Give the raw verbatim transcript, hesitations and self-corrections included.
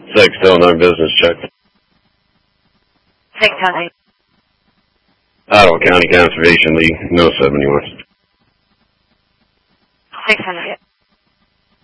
Six, Illinois Business Check. Six hundred. Ottawa County Conservation League, no seventy-one. Six hundred.